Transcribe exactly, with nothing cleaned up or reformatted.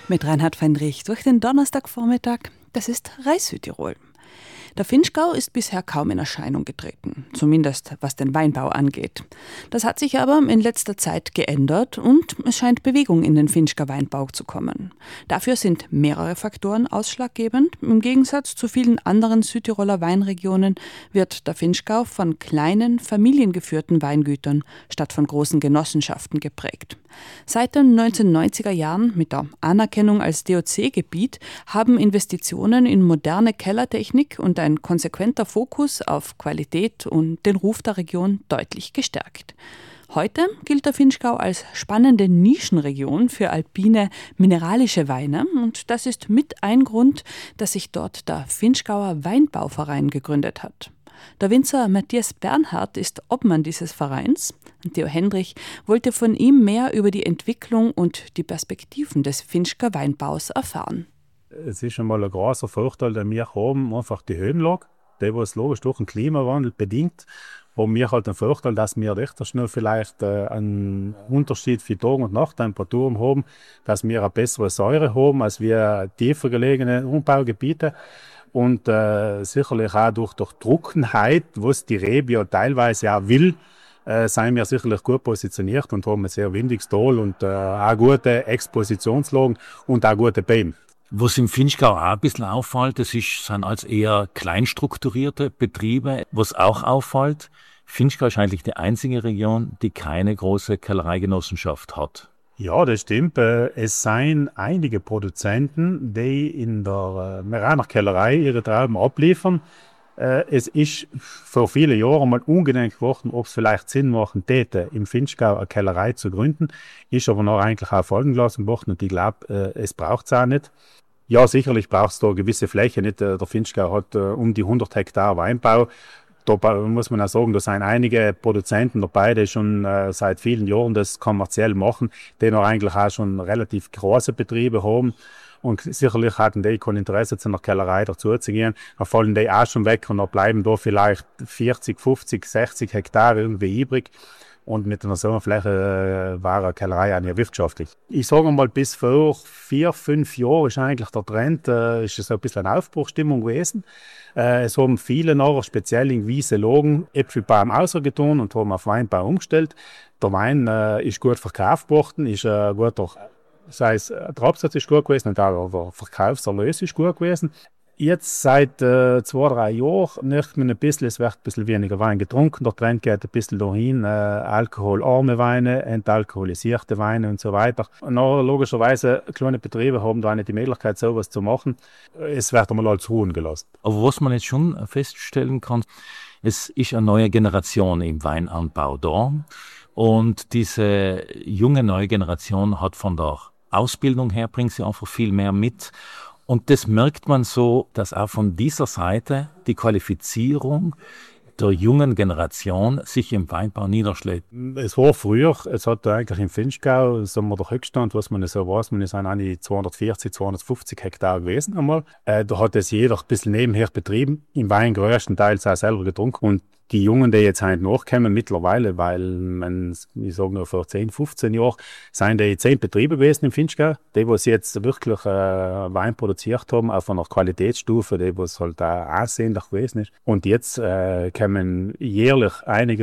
Mit Reinhard Fendrich durch den Donnerstagvormittag. Das ist Reis Südtirol. Der Vinschgau ist bisher kaum in Erscheinung getreten, zumindest was den Weinbau angeht. Das hat sich aber in letzter Zeit geändert und es scheint Bewegung in den Vinschgau Weinbau zu kommen. Dafür sind mehrere Faktoren ausschlaggebend. Im Gegensatz zu vielen anderen Südtiroler Weinregionen wird der Vinschgau von kleinen, familiengeführten Weingütern statt von großen Genossenschaften geprägt. Seit den neunzehnhundertneunziger Jahren mit der Anerkennung als D O C-Gebiet haben Investitionen in moderne Kellertechnik und ein konsequenter Fokus auf Qualität und den Ruf der Region deutlich gestärkt. Heute gilt der Vinschgau als spannende Nischenregion für alpine, mineralische Weine und das ist mit ein Grund, dass sich dort der Vinschgauer Weinbauverein gegründet hat. Der Winzer Matthias Bernhard ist Obmann dieses Vereins. Theo Hendrich wollte von ihm mehr über die Entwicklung und die Perspektiven des Vinschgau Weinbaus erfahren. Es ist einmal ein großer Vorteil, den wir haben, einfach die Höhenlage, die was logisch durch den Klimawandel bedingt. Haben wir halt den Vorteil, dass wir recht schnell vielleicht äh, einen Unterschied für Tag- und Nachttemperaturen haben, dass wir eine bessere Säure haben als wir tiefer gelegene Umbaugebiete. Und äh, sicherlich auch durch die Trockenheit, was die Rebe ja teilweise auch will, äh, sind wir sicherlich gut positioniert und haben ein sehr windiges Tal und äh, auch gute Expositionslagen und auch gute Bäume. Was im Vinschgau auch ein bisschen auffällt, das ist, sind als eher kleinstrukturierte Betriebe. Was auch auffällt, Vinschgau ist eigentlich die einzige Region, die keine große Kellereigenossenschaft hat. Ja, das stimmt. Es sind einige Produzenten, die in der Meraner Kellerei ihre Trauben abliefern. Es ist vor vielen Jahren mal ungedenkt geworden, ob es vielleicht Sinn machen täte, im Vinschgau eine Kellerei zu gründen. Ist aber noch eigentlich auch folgen gelassen worden und ich glaube, es braucht es auch nicht. Ja, sicherlich braucht es da eine gewisse Fläche. Nicht? Der Vinschgau hat um die hundert Hektar Weinbau. Da muss man auch sagen, da sind einige Produzenten dabei, die schon äh, seit vielen Jahren das kommerziell machen, die noch eigentlich auch schon relativ große Betriebe haben. Und sicherlich hatten die kein Interesse, zu einer Kellerei dazu zu gehen. Dann fallen die auch schon weg und dann bleiben da vielleicht vierzig, fünfzig, sechzig Hektar irgendwie übrig. Und mit einer so einer Fläche äh, war eine Kellerei auch nicht wirtschaftlich. Ich sage mal, bis vor vier, fünf Jahren ist eigentlich der Trend, äh, ist so ein bisschen eine Aufbruchstimmung gewesen. Äh, es haben viele nachher, speziell in Wiese Lagen, Äpfelbaum außergetan und haben auf Weinbau umgestellt. Der Wein äh, ist gut verkauft worden, ist äh, gut auch, sei es der Absatz ist gut gewesen und auch der Verkaufserlös ist gut gewesen. Jetzt seit äh, zwei, drei Jahren merkt man ein bisschen, es wird ein bisschen weniger Wein getrunken. Der Trend geht ein bisschen dahin, äh, alkoholarme Weine, entalkoholisierte Weine und so weiter. Und auch, logischerweise, kleine Betriebe haben da nicht die Möglichkeit, sowas zu machen. Es wird einmal als ruhen gelassen. Aber was man jetzt schon feststellen kann, es ist eine neue Generation im Weinanbau da. Und diese junge neue Generation hat von der Ausbildung her, bringt sie einfach viel mehr mit. Und das merkt man so, dass auch von dieser Seite die Qualifizierung der jungen Generation sich im Weinbau niederschlägt. Es war früher, es hat eigentlich im Vinschgau, sagen wir, der Höchststand, was man so weiß, man ist eigentlich zweihundertvierzig, zweihundertfünfzig Hektar gewesen einmal. Äh, da hat es jeder ein bisschen nebenher betrieben, im Wein größtenteils auch selber getrunken. Und die Jungen, die jetzt heute nachkommen mittlerweile, weil man, ich sage nur vor zehn, fünfzehn Jahren, sind die zehn Betriebe gewesen im Vinschgau, die, die jetzt wirklich äh, Wein produziert haben, auf einer Qualitätsstufe, die, was halt auch ansehnlich gewesen ist. Und jetzt äh, kommen jährlich einige